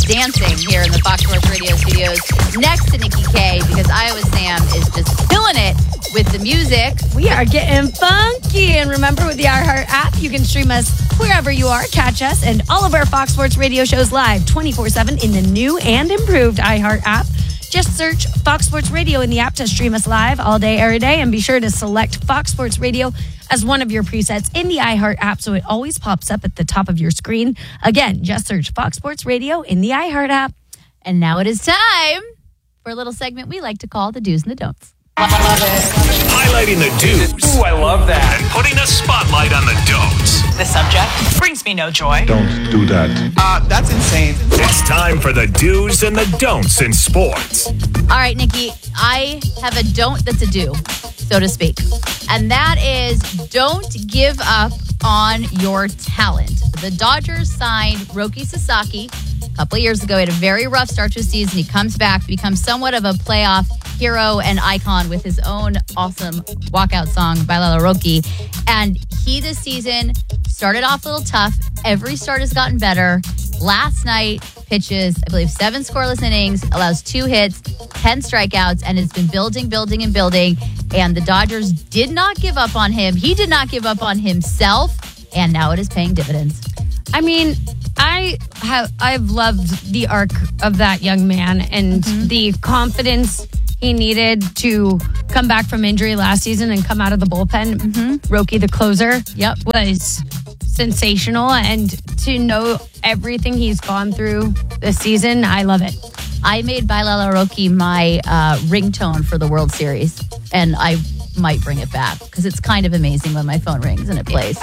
dancing here in the Fox Sports Radio studios next to Nikki K because Iowa Sam is just killing it with the music. We are getting funky. And remember, with the iHeart app, you can stream us wherever you are. Catch us and all of our Fox Sports Radio shows live 24/7 in the new and improved iHeart app. Just search Fox Sports Radio in the app to stream us live all day, every day. And be sure to select Fox Sports Radio as one of your presets in the iHeart app so it always pops up at the top of your screen. Again, just search Fox Sports Radio in the iHeart app. And now it is time for a little segment we like to call the do's and the don'ts. Highlighting the do's. Ooh, I love that. And putting a spotlight on the don'ts. The subject brings me no joy. Don't do that. That's insane. It's time for the do's and the don'ts in sports. All right, Nikki, I have a don't that's a do, so to speak. And that is don't give up on your talent. The Dodgers signed Roki Sasaki a couple of years ago. He had a very rough start to the season. He comes back, becomes somewhat of a playoff hero and icon with his own awesome walkout song, Bailala Roki. And he this season started off a little tough. Every start has gotten better. Last night, pitches, I believe, 7 scoreless innings, allows 2 hits, 10 strikeouts, and it's been building. And the Dodgers did not give up on him. He did not give up on himself, and now it is paying dividends. I mean, I've loved the arc of that young man and the confidence he needed to come back from injury last season and come out of the bullpen. Roki, the closer, was sensational. And to know everything he's gone through this season, I love it. I made Bailala Roki my ringtone for the World Series, and I might bring it back because it's kind of amazing when my phone rings and it plays.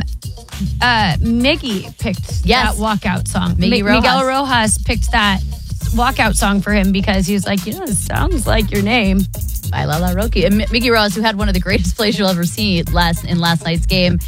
Miggy picked that walkout song. Miguel Rojas picked that walkout song for him because he was like, it sounds like your name. Bailala Roki. And Miggy Rojas, who had one of the greatest plays you'll ever see in last night's game,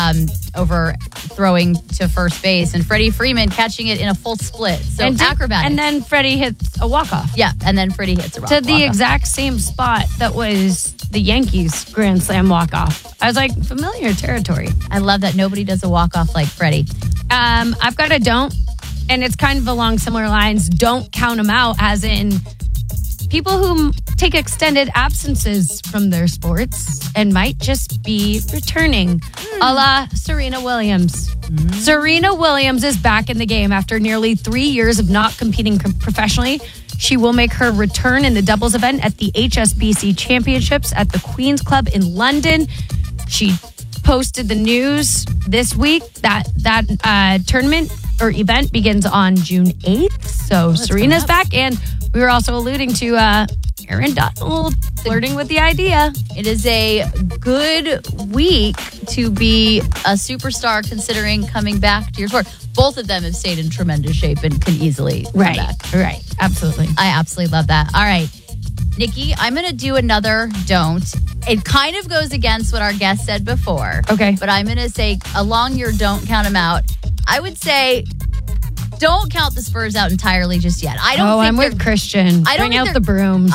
over throwing to first base, and Freddie Freeman catching it in a full split. So acrobatic. And then Freddie hits a walk-off. Yeah, and then Freddie hits a walk-off. To the exact same spot that was the Yankees Grand Slam walk-off. I was like, familiar territory. I love that nobody does a walk-off like Freddie. I've got a don't, and it's kind of along similar lines. Don't count them out, as in people who take extended absences from their sports and might just be returning, a la Serena Williams. Serena Williams is back in the game after nearly 3 years of not competing professionally. She will make her return in the doubles event at the HSBC Championships at the Queen's Club in London. She posted the news this week that tournament or event begins on June 8th. So Serena's back, and we were also alluding to Aaron Donald flirting with the idea. It is a good week to be a superstar considering coming back to your sport. Both of them have stayed in tremendous shape and can easily come back. Right. Absolutely. I absolutely love that. All right, Nikki, I'm going to do another don't. It kind of goes against what our guest said before. Okay. But I'm going to say, along your don't count them out, I would say don't count the Spurs out entirely just yet. I don't. I'm with Christian. Bring out the brooms.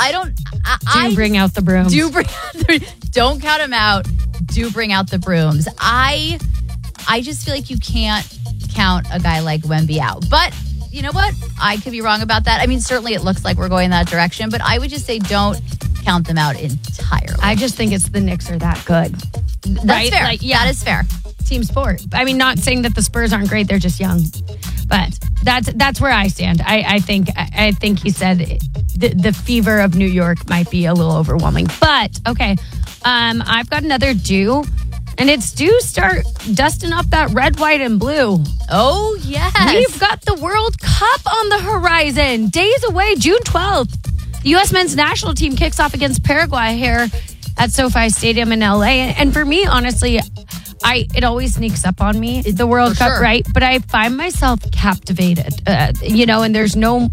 Bring out the brooms. Don't count them out. Do bring out the brooms. I just feel like you can't count a guy like Wemby out. But you know what? I could be wrong about that. I mean, certainly it looks like we're going that direction, but I would just say don't count them out entirely. I just think it's the Knicks are that good. That's fair. That is fair. Team sport. I mean, not saying that the Spurs aren't great. They're just young. But that's where I stand. I think he said the fever of New York might be a little overwhelming. But okay, I've got another do, and it's do start dusting off that red, white, and blue. Oh yes, we've got the World Cup on the horizon. Days away, June 12th. The U.S. men's national team kicks off against Paraguay here at SoFi Stadium in L.A. And for me, honestly, it always sneaks up on me, the World Cup, right? But I find myself captivated, and there's no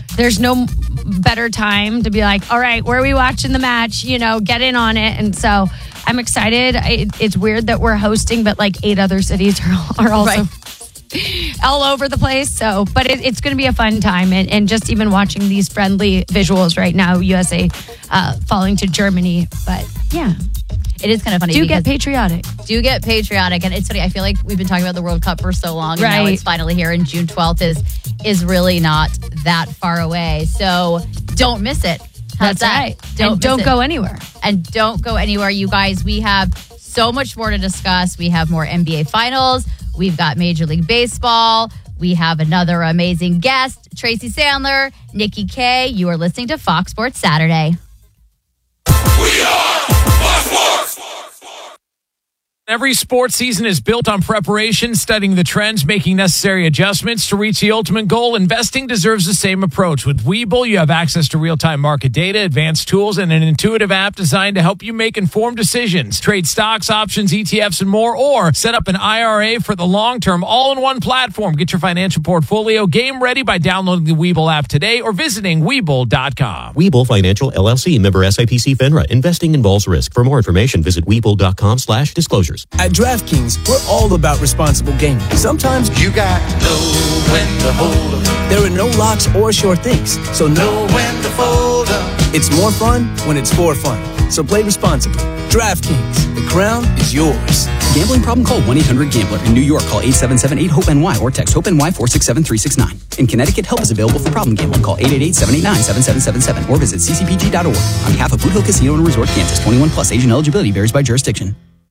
better time to be like, all right, where are we watching the match? Get in on it. And so I'm excited. It's weird that we're hosting, but like 8 other cities are also all over the place. So, but it's going to be a fun time. And just even watching these friendly visuals right now, USA falling to Germany. But yeah. It is kind of funny. Do get patriotic. And it's funny. I feel like we've been talking about the World Cup for so long. And now it's finally here, and June 12th is really not that far away. So don't miss it. How's That's that? right. Don't go anywhere. And don't go anywhere, you guys. We have so much more to discuss. We have more NBA Finals. We've got Major League Baseball. We have another amazing guest, Tracy Sandler, Nikki K. You are listening to Fox Sports Saturday. We are Fox Sports. Every sports season is built on preparation, studying the trends, making necessary adjustments to reach the ultimate goal. Investing deserves the same approach. With Webull, you have access to real-time market data, advanced tools, and an intuitive app designed to help you make informed decisions. Trade stocks, options, ETFs, and more, or set up an IRA for the long term, all in one platform. Get your financial portfolio game ready by downloading the Webull app today or visiting Webull.com. Webull Financial LLC, member SIPC FINRA. Investing involves risk. For more information, visit Webull.com/disclosures. At DraftKings, we're all about responsible gaming. Sometimes you got to know when to hold 'em. There are no locks or sure things, so know when to fold 'em. It's more fun when it's for fun. So play responsibly. DraftKings, the crown is yours. Gambling problem? Call 1-800-GAMBLER. In New York, call 877-8-HOPE-NY or text HOPE-NY 467-369. In Connecticut, help is available for problem gambling. Call 888-789-7777 or visit ccpg.org. On behalf of Boot Hill Casino and Resort, Kansas, 21 plus. Age and eligibility varies by jurisdiction.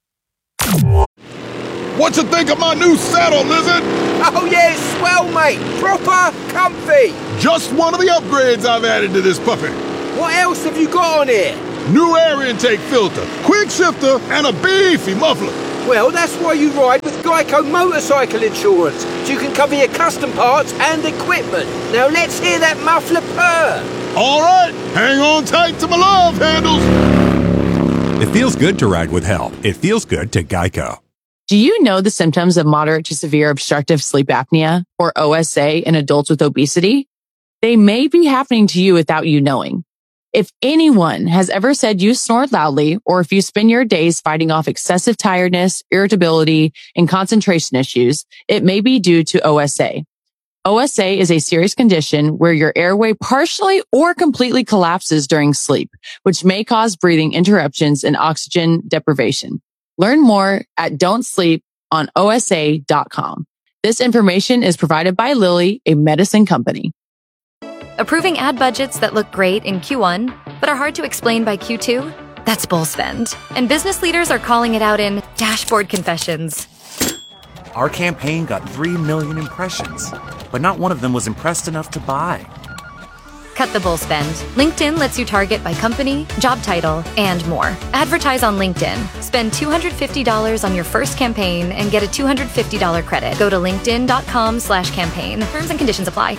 What you think of my new saddle, Lizard? Oh yeah, swell, mate. Proper comfy. Just one of the upgrades I've added to this puppy. What else have you got on here? New air intake filter, quick shifter, and a beefy muffler. Well, that's why you ride with Geico Motorcycle Insurance, so you can cover your custom parts and equipment. Now let's hear that muffler purr. All right, hang on tight to my love handles. It feels good to ride with help. It feels good to Geico. Do you know the symptoms of moderate to severe obstructive sleep apnea, or OSA, in adults with obesity? They may be happening to you without you knowing. If anyone has ever said you snore loudly, or if you spend your days fighting off excessive tiredness, irritability, and concentration issues, it may be due to OSA. OSA is a serious condition where your airway partially or completely collapses during sleep, which may cause breathing interruptions and oxygen deprivation. Learn more at don'tsleeponosa.com. This information is provided by Lilly, a medicine company. Approving ad budgets that look great in Q1, but are hard to explain by Q2? That's bull spend. And business leaders are calling it out in dashboard confessions. Our campaign got 3 million impressions, but not one of them was impressed enough to buy. Cut the bull spend. LinkedIn lets you target by company, job title, and more. Advertise on LinkedIn. Spend $250 on your first campaign and get a $250 credit. Go to linkedin.com/campaign. Terms and conditions apply.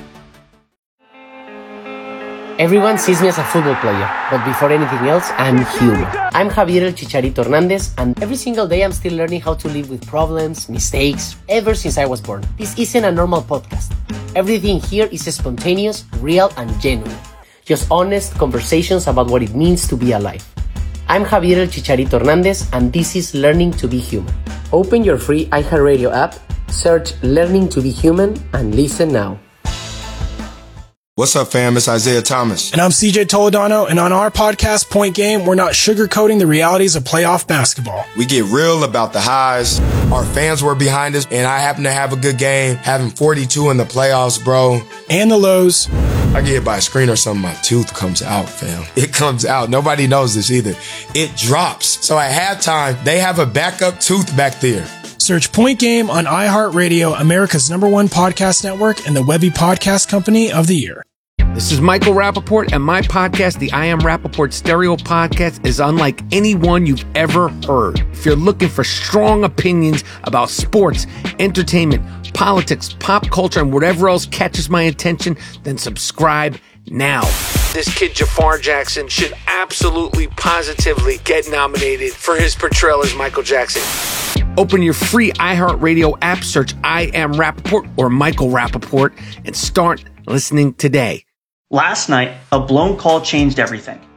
Everyone sees me as a football player, but before anything else, I'm human. I'm Javier El Chicharito Hernandez, and every single day I'm still learning how to live with problems, mistakes, ever since I was born. This isn't a normal podcast. Everything here is spontaneous, real, and genuine. Just honest conversations about what it means to be alive. I'm Javier El Chicharito Hernandez, and this is Learning to be Human. Open your free iHeartRadio app, search Learning to be Human, and listen now. What's up, fam? It's Isaiah Thomas. And I'm CJ Toledano, and on our podcast, Point Game, we're not sugarcoating the realities of playoff basketball. We get real about the highs. Our fans were behind us, and I happen to have a good game, having 42 in the playoffs, bro. And the lows. I get hit by a screen or something, my tooth comes out, fam. It comes out. Nobody knows this either. It drops. So at halftime, they have a backup tooth back there. Search Point Game on iHeartRadio, America's #1 podcast network, and the Webby Podcast Company of the Year. This is Michael Rappaport, and my podcast, the I Am Rappaport Stereo Podcast, is unlike any one you've ever heard. If you're looking for strong opinions about sports, entertainment, politics, pop culture, and whatever else catches my attention, then subscribe now. This kid Jafar Jackson should absolutely, positively get nominated for his portrayal as Michael Jackson. Open your free iHeartRadio app, search I Am Rappaport or Michael Rappaport, and start listening today. Last night, a blown call changed everything.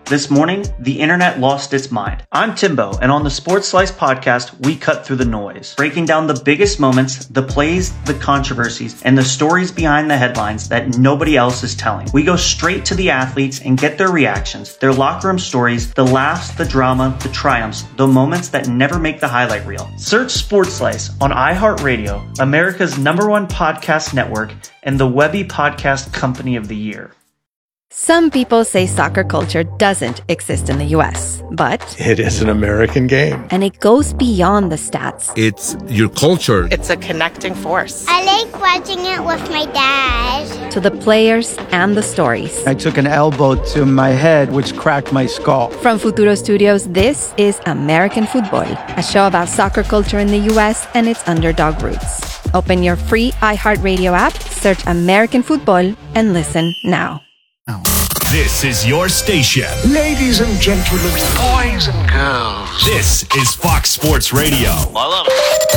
This morning, the internet lost its mind. I'm Timbo, and on the Sports Slice podcast, we cut through the noise, breaking down the biggest moments, the plays, the controversies, and the stories behind the headlines that nobody else is telling. We go straight to the athletes and get their reactions, their locker room stories, the laughs, the drama, the triumphs, the moments that never make the highlight reel. Search Sports Slice on iHeartRadio, America's #1 podcast network, and the Webby Podcast Company of the Year. Some people say soccer culture doesn't exist in the U.S., but it is an American game. And it goes beyond the stats. It's your culture. It's a connecting force. I like watching it with my dad. To the players and the stories. I took an elbow to my head, which cracked my skull. From Futuro Studios, this is American Football, a show about soccer culture in the U.S. and its underdog roots. Open your free iHeartRadio app, search American Football, and listen now. This is your station. Ladies and gentlemen, boys and girls. This is Fox Sports Radio. I love it.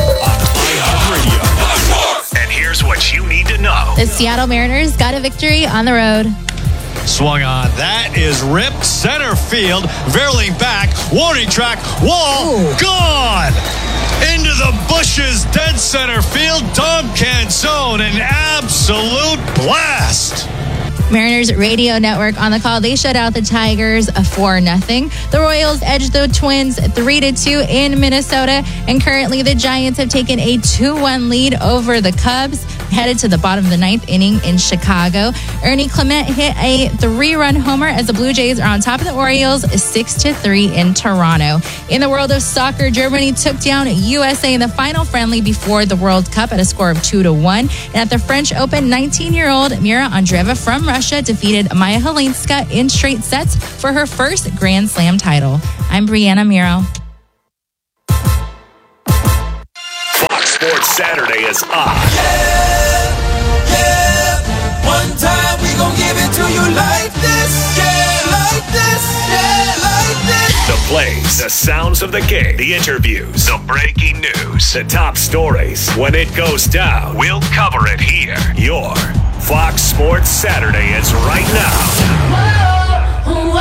On iHeartRadio. And here's what you need to know. The Seattle Mariners got a victory on the road. Swung on. That is ripped center field. Verling back. Warning track. Wall. Ooh. Gone. Into the bushes. Dead center field. Dom Canzone. An absolute blast. Mariners radio network on the call. They shut out the Tigers 4-0. The Royals edged the Twins 3-2 in Minnesota. And currently the Giants have taken a 2-1 lead over the Cubs, headed to the bottom of the 9th inning in Chicago. Ernie Clement hit a 3-run homer as the Blue Jays are on top of the Orioles 6-3 in Toronto. In the world of soccer, Germany took down USA in the final friendly before the World Cup at a score of 2-1. And at the French Open, 19-year-old Mira Andreeva from Russia defeated Maya Halinska in straight sets for her first Grand Slam title. I'm Brianna Miro. Fox Sports Saturday is on. One time we gon' give it to you like this. Yeah, like this. Yeah, like this. The plays, the sounds of the game, the interviews, the breaking news, the top stories. When it goes down, we'll cover it here. Your Fox Sports Saturday is right now. Whoa,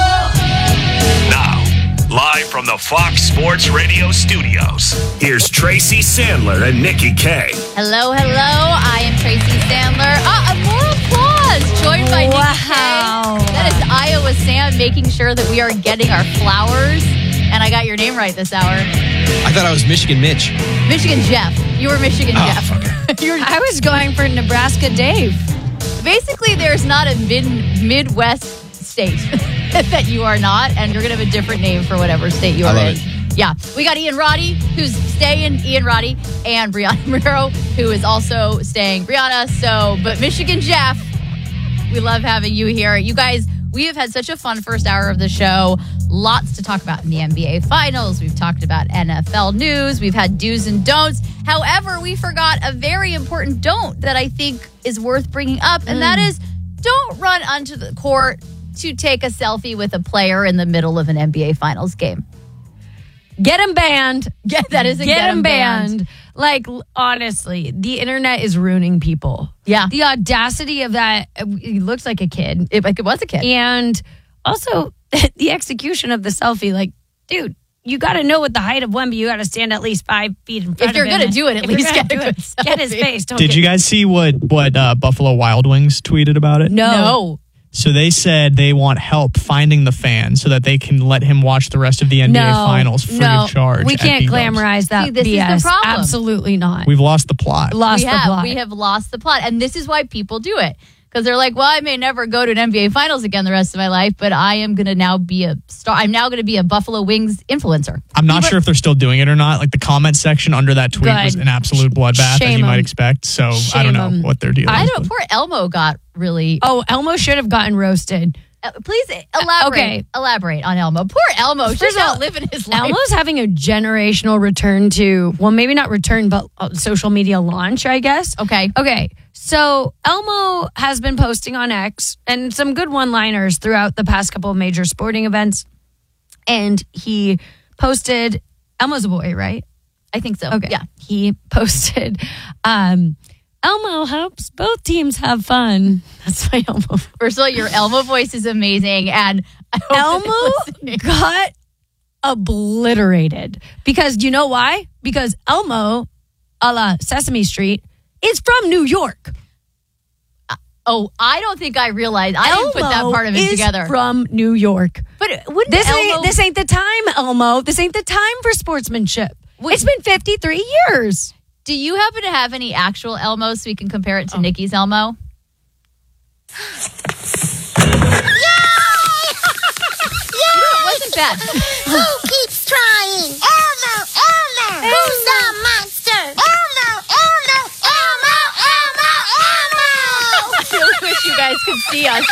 whoa. Now, live from the Fox Sports Radio studios, here's Tracy Sandler and Nikki K. Hello, hello. I am Tracy Sandler. More applause. Joined by Nikki K. That is Iowa Sam making sure that we are getting our flowers. And I got your name right this hour. I thought I was Michigan Mitch. Michigan Jeff. You were Michigan Jeff. I was going for Nebraska Dave. Basically, there's not a Midwest state that you are not, and you're going to have a different name for whatever state you are in. Yeah. We got Ian Roddy, who's staying, Ian Roddy, and Brianna Miro, who is also staying. Brianna, but Michigan Jeff, we love having you here. You guys, we have had such a fun first hour of the show. Lots to talk about in the NBA Finals. We've talked about NFL news. We've had do's and don'ts. However, we forgot a very important don't that I think is worth bringing up, and that is don't run onto the court to take a selfie with a player in the middle of an NBA Finals game. Get him banned. Get him banned. Like, honestly, the internet is ruining people. Yeah. The audacity of that. It looks like a kid. It was a kid. And also the execution of the selfie. Like, dude, you got to know what the height of Wemby. You got to stand at least 5 feet in front of him. If you're going to do it, at least get his face. Did you guys see what Buffalo Wild Wings tweeted about it? No. So they said they want help finding the fan so that they can let him watch the rest of the NBA Finals free of charge. We can't glamorize that. See, this BS. is the problem. Absolutely not. We've lost the plot. We have lost the plot. And this is why people do it. Because they're like, well, I may never go to an NBA Finals again the rest of my life, but I am going to now be a star. I'm now going to be a Buffalo Wings influencer. I'm not sure if they're still doing it or not. Like, the comment section under that tweet was an absolute bloodbath, as you might expect. So I don't know what they're dealing with. Poor Elmo got really... Oh, Elmo should have gotten roasted. Please elaborate on Elmo. Poor Elmo. She's not living his life. Elmo's having a generational return to, well, maybe not return, but social media launch, I guess. Okay. So Elmo has been posting on X and some good one-liners throughout the past couple of major sporting events. And he posted, Elmo's a boy, right? I think so. Okay. Yeah. He posted, Elmo helps both teams have fun. That's my Elmo. First of all, your Elmo voice is amazing. And Elmo got obliterated. Because you know why? Because Elmo, a la Sesame Street, is from New York. I don't think I realized. I didn't put that part of it together. From New York. But this ain't the time, Elmo. This ain't the time for sportsmanship. It's been 53 years. Do you happen to have any actual Elmos so we can compare it to Nikki's Elmo? It wasn't bad. Who keeps trying? Elmo, Elmo. Who's the monster? Elmo, Elmo, Elmo, Elmo, Elmo. I really wish you guys could see us.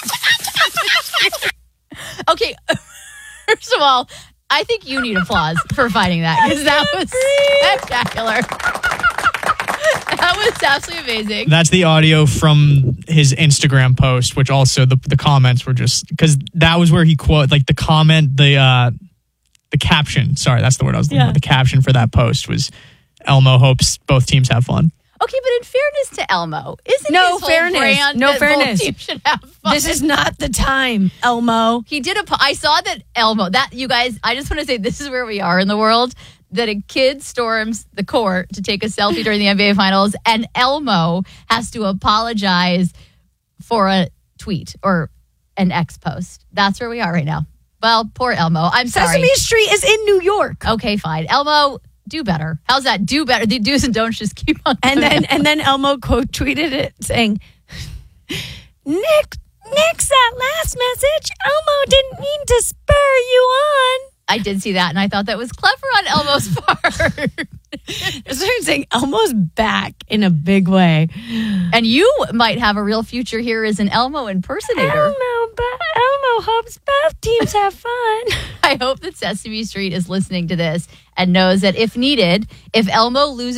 Okay, first of all, I think you need applause for finding that because that was spectacular. That was absolutely amazing. That's the audio from his Instagram post, which also the comments were just because that was where he quote like the comment, the caption. Sorry, that's the word I was looking for. The caption for that post was Elmo hopes both teams have fun. Okay, but in fairness to Elmo, isn't his whole brand that both teams should have fun? This is not the time, Elmo. He did I saw that Elmo, that you guys, I just want to say this is where we are in the world, that a kid storms the court to take a selfie during the NBA Finals, and Elmo has to apologize for a tweet or an X post. That's where we are right now. Well, poor Elmo. I'm sorry. Sesame Street is in New York. Okay, fine. Elmo, do better. How's that? Do better. The do's and don'ts just keep on. And then Elmo quote tweeted it saying, Nick's that last message. Elmo didn't mean to spur you on. I did see that, and I thought that was clever on Elmo's part. I'm saying Elmo's back in a big way. And you might have a real future here as an Elmo impersonator. Elmo hopes both teams have fun. I hope that Sesame Street is listening to this and knows that if needed, if Elmo loses